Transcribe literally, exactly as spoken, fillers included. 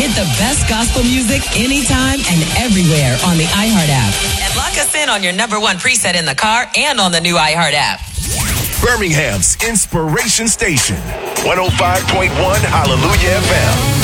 Get the best gospel music anytime and everywhere on the iHeart app. And lock us in on your number one preset in the car and on the new iHeart app. Birmingham's Inspiration Station, one oh five point one Hallelujah F M.